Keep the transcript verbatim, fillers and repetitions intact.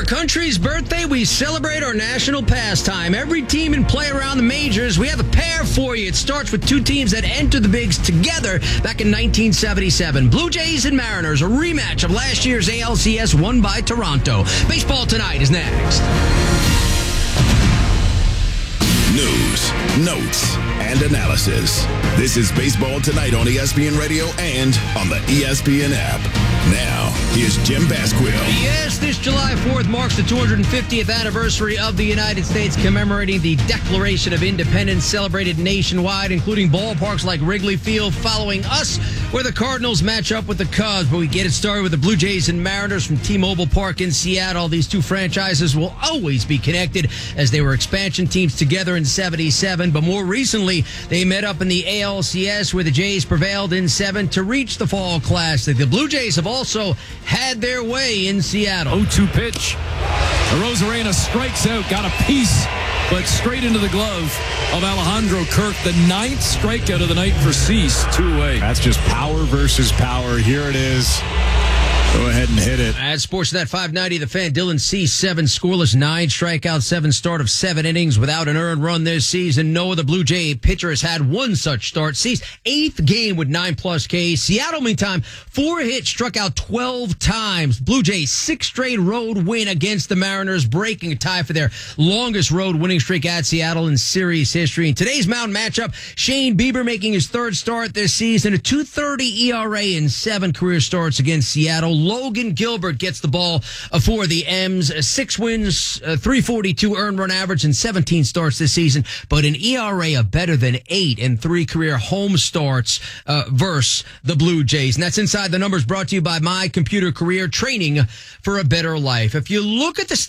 country's birthday, we celebrate our national pastime. Every team and play around the majors, we have a pair for you. It starts with two teams that entered the bigs together back in nineteen seventy-seven. Blue Jays and Mariners, a rematch of last year's A L C S won by Toronto. Baseball Tonight is next. News, notes, and analysis. This is Baseball Tonight on E S P N Radio and on the E S P N app. Now, here's Jim Basquill. Yes, this July fourth marks the two hundred fiftieth anniversary of the United States, commemorating the Declaration of Independence, celebrated nationwide, including ballparks like Wrigley Field, following us, where the Cardinals match up with the Cubs. But we get it started with the Blue Jays and Mariners from T-Mobile Park in Seattle. These two franchises will always be connected, as they were expansion teams together in seventy-seven. But more recently, they met up in the A L C S, where the Jays prevailed in seven to reach the Fall Classic. The Blue Jays have also had their way in Seattle. oh two pitch. Arozarena strikes out, got a piece, but straight into the glove of Alejandro Kirk. The ninth strikeout of the night for Cease, two away. That's just power versus power. Here it is. Go ahead and hit it. At Sportsnet five ninety, The Fan, Dylan Cease, seven scoreless, nine strikeouts, seven start of seven innings without an earned run this season. No other Blue Jay pitcher has had one such start. Cease, eighth game with nine-plus Ks. Seattle, meantime, four hits, struck out twelve times. Blue Jays, six straight road win against the Mariners, breaking a tie for their longest road winning streak at Seattle in series history. In today's mountain matchup, Shane Bieber making his third start this season, a two thirty E R A in seven career starts against Seattle. Logan Gilbert gets the ball for the M's. Six wins, uh, three forty-two earned run average, and seventeen starts this season, but an E R A of better than eight and three career home starts uh, versus the Blue Jays. And that's Inside the Numbers, brought to you by My Computer Career, training for a better life. If you look at the